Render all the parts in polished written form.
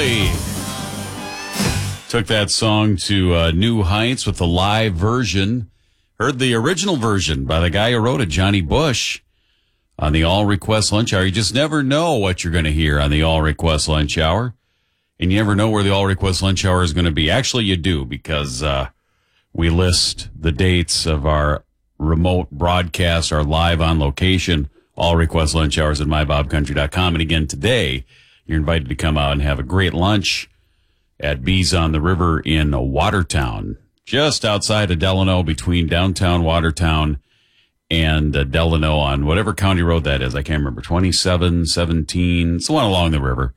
Lowly took that song to new heights with the live version. Heard the original version by the guy who wrote it, Johnny Bush, on the All Request Lunch Hour. You just never know what you're going to hear on the All Request Lunch Hour. And you never know where the All Request Lunch Hour is going to be. Actually, you do, because we list the dates of our remote broadcasts, our live on location All Request Lunch Hours at mybobcountry.com. And again, today, you're invited to come out and have a great lunch at Bees on the River in Watertown, just outside of Delano, between downtown Watertown and Delano on whatever county road that is. I can't remember, 27, 17. It's the one along the river.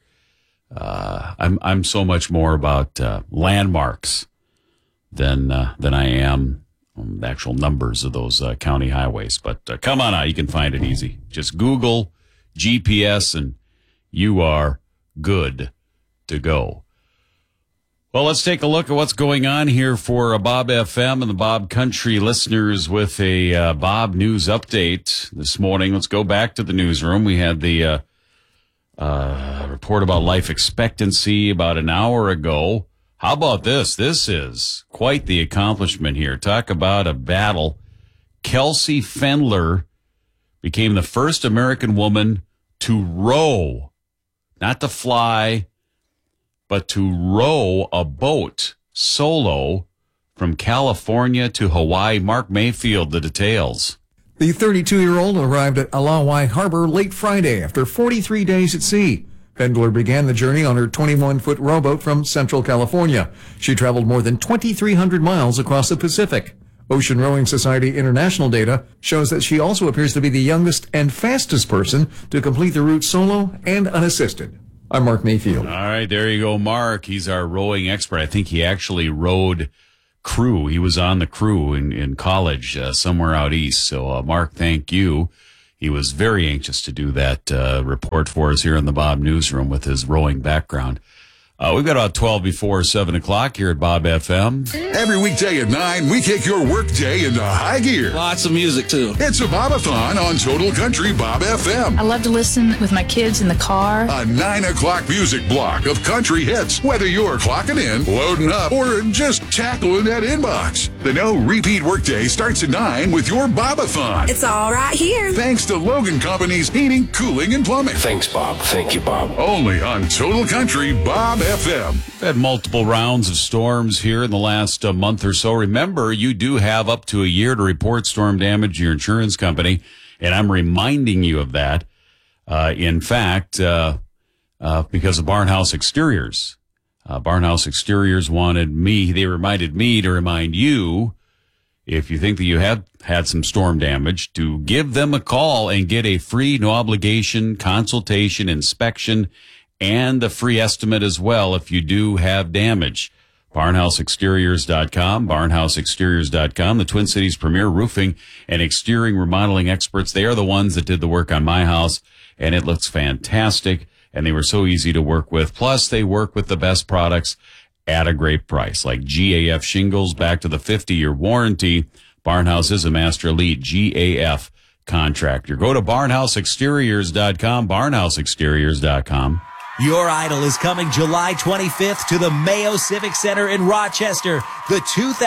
I'm so much more about landmarks than I am the actual numbers of those county highways. But come on out, you can find it easy. Just Google GPS and you are good to go. Well, let's take a look at what's going on here for Bob FM and the Bob Country listeners with a Bob News update this morning. Let's go back to the newsroom. We had the report about life expectancy about an hour ago. How about this? This is quite the accomplishment here. Talk about a battle. Kelsey Fendler became the first American woman to row, not to fly, but to row a boat solo from California to Hawaii. Mark Mayfield, the details. The 32-year-old arrived at Alawai Harbor late Friday after 43 days at sea. Fendler began the journey on her 21-foot rowboat from Central California. She traveled more than 2,300 miles across the Pacific. Ocean Rowing Society International data shows that she also appears to be the youngest and fastest person to complete the route solo and unassisted. I'm Mark Mayfield. All right, there you go, Mark. He's our rowing expert. I think he actually rowed crew. He was on the crew in college somewhere out east. So, Mark, thank you. He was very anxious to do that report for us here in the Bob Newsroom with his rowing background. We've got about 12 before 7 o'clock here at Bob FM. Every weekday at 9, we take your workday into high gear. Lots of music, too. It's a Bobathon on Total Country Bob FM. I love to listen with my kids in the car. A 9 o'clock music block of country hits, whether you're clocking in, loading up, or just tackling that inbox. The no repeat workday starts at 9 with your Bobathon. It's all right here. Thanks to Logan Company's heating, cooling, and plumbing. Thanks, Bob. Thank you, Bob. Only on Total Country Bob FM. We've had multiple rounds of storms here in the last month or so. Remember, you do have up to a year to report storm damage to your insurance company, and I'm reminding you of that. In fact, because of Barnhouse Exteriors. Barnhouse Exteriors they reminded me to remind you, if you think that you have had some storm damage, to give them a call and get a free, no obligation consultation, inspection, and a free estimate as well if you do have damage. BarnhouseExteriors.com, BarnhouseExteriors.com, the Twin Cities' premier roofing and exterior remodeling experts. They are the ones that did the work on my house, and it looks fantastic, and they were so easy to work with. Plus, they work with the best products at a great price, like GAF shingles back to the 50-year warranty. Barnhouse is a Master Elite GAF contractor. Go to BarnhouseExteriors.com, BarnhouseExteriors.com. Your Idol is coming July 25th to the Mayo Civic Center in Rochester. The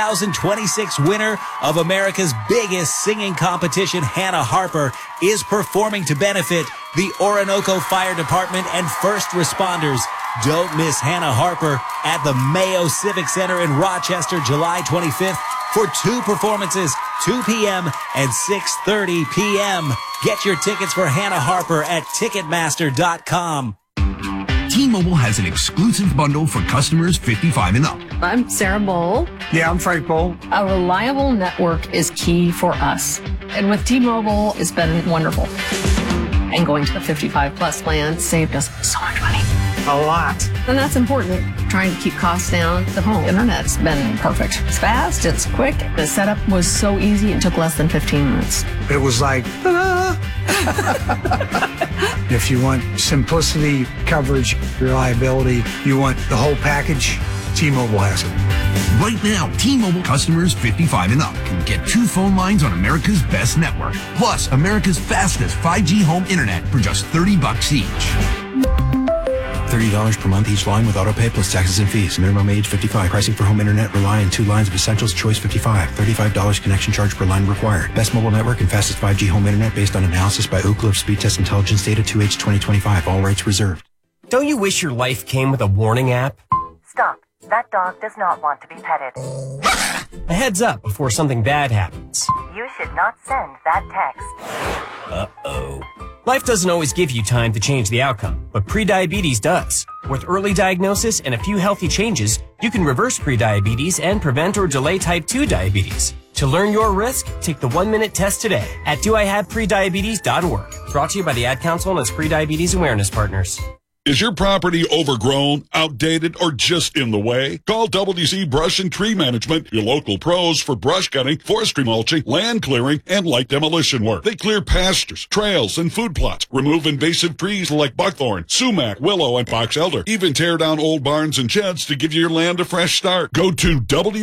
2026 winner of America's biggest singing competition, Hannah Harper, is performing to benefit the Orinoco Fire Department and first responders. Don't miss Hannah Harper at the Mayo Civic Center in Rochester, July 25th for 2 performances, 2 p.m. and 6:30 p.m. Get your tickets for Hannah Harper at Ticketmaster.com. T-Mobile has an exclusive bundle for customers 55 and up. I'm Sarah Bowl. Yeah, I'm Frank Bowl. A reliable network is key for us. And with T-Mobile, it's been wonderful. And going to the 55 plus plan saved us so much money. A lot. And that's important. Trying to keep costs down. The home internet's been perfect. It's fast, it's quick. The setup was so easy, it took less than 15 minutes. It was like, If you want simplicity, coverage, reliability, you want the whole package, T-Mobile has it. Right now, T-Mobile customers 55 and up can get 2 phone lines on America's best network, plus America's fastest 5G home internet for just $30 each. $30 per month each line with autopay plus taxes and fees. Minimum age 55. Pricing for home internet, Rely and 2 lines of Essentials, Choice 55. $35 connection charge per line required. Best mobile network and fastest 5G home internet based on analysis by Ookla of Speed Test Intelligence data 2H 2025. All rights reserved. Don't you wish your life came with a warning app? Stop. That dog does not want to be petted. A heads up before something bad happens. You should not send that text. Uh-oh. Life doesn't always give you time to change the outcome, but prediabetes does. With early diagnosis and a few healthy changes, you can reverse prediabetes and prevent or delay type 2 diabetes. To learn your risk, take the 1-minute test today at doihaveprediabetes.org. Brought to you by the Ad Council and its Prediabetes Awareness Partners. Is your property overgrown, outdated, or just in the way? Call WC Brush and Tree Management, your local pros for brush cutting, forestry mulching, land clearing, and light demolition work. They clear pastures, trails, and food plots, remove invasive trees like buckthorn, sumac, willow, and box elder, even tear down old barns and sheds to give your land a fresh start. Go to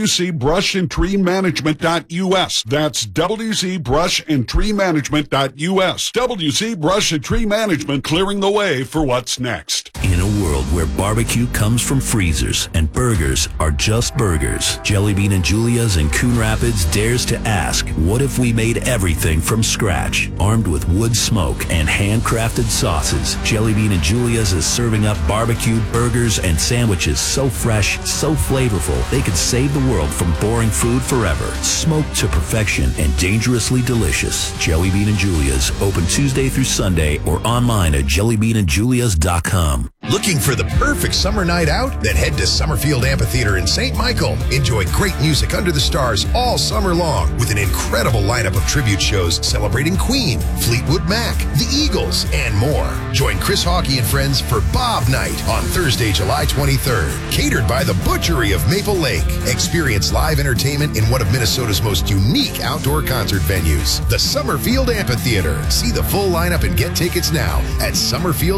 WCBrushAndTreeManagement.us. That's WCBrushAndTreeManagement.us. WC Brush and Tree Management, clearing the way for what's next. In a world where barbecue comes from freezers and burgers are just burgers, Jelly Bean and Julia's in Coon Rapids dares to ask, what if we made everything from scratch? Armed with wood smoke and handcrafted sauces, Jelly Bean and Julia's is serving up barbecued burgers and sandwiches so fresh, so flavorful, they could save the world from boring food forever. Smoked to perfection and dangerously delicious. Jelly Bean and Julia's, open Tuesday through Sunday or online at jellybeanandjulias.com. Looking for the perfect summer night out? Then head to Summerfield Amphitheater in St. Michael. Enjoy great music under the stars all summer long with an incredible lineup of tribute shows celebrating Queen, Fleetwood Mac, the Eagles, and more. Join Chris Hawkey and friends for Bob Night on Thursday, July 23rd. Catered by the Butchery of Maple Lake. Experience live entertainment in one of Minnesota's most unique outdoor concert venues, the Summerfield Amphitheater. See the full lineup and get tickets now at Summerfield